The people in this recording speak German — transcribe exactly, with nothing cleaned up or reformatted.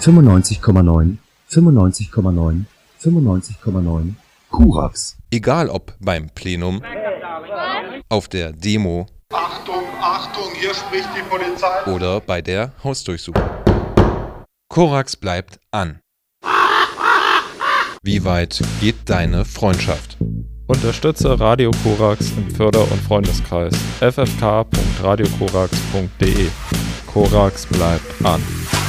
fünfundneunzig Komma neun, fünfundneunzig Komma neun, fünfundneunzig Komma neun Korax. Egal ob beim Plenum, auf der Demo, Achtung, Achtung, hier spricht die Polizei. Oder bei der Hausdurchsuchung. Korax bleibt an. Wie weit geht deine Freundschaft? Unterstütze Radio Korax im Förder- und Freundeskreis f f k punkt radio korax punkt d e. Korax bleibt an.